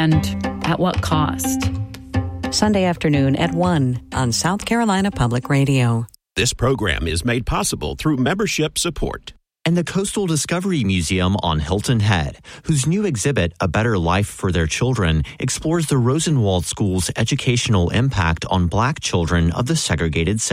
And at what cost? Sunday afternoon at 1 on South Carolina Public Radio. This program is made possible through membership support. And the Coastal Discovery Museum on Hilton Head, whose new exhibit, A Better Life for Their Children, explores the Rosenwald School's educational impact on Black children of the segregated South.